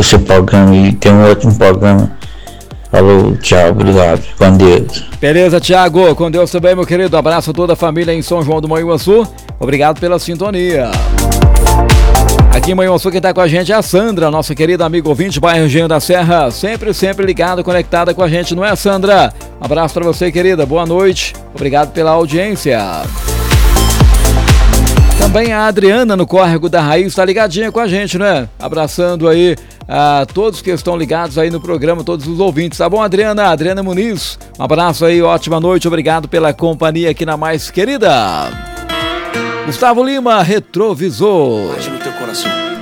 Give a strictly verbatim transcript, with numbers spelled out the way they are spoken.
do seu programa e tem um ótimo programa. Falou, tchau, obrigado, com Deus. Beleza, Thiago, com Deus também, meu querido. Abraço a toda a família em São João do Manhuaçu. Obrigado pela sintonia. Aqui em Manhuaçu, quem tá com a gente é a Sandra, nossa querida amiga ouvinte, bairro Engenho da Serra. Sempre, sempre ligada, conectada com a gente, não é, Sandra? Um abraço pra você, querida. Boa noite. Obrigado pela audiência. Também a Adriana no Córrego da Raiz tá ligadinha com a gente, né? Abraçando aí a todos que estão ligados aí no programa, todos os ouvintes. Tá bom, Adriana? Adriana Muniz, um abraço aí, ótima noite, obrigado pela companhia aqui na mais querida. Gustavo Lima, Retrovisor. Bate no teu coração.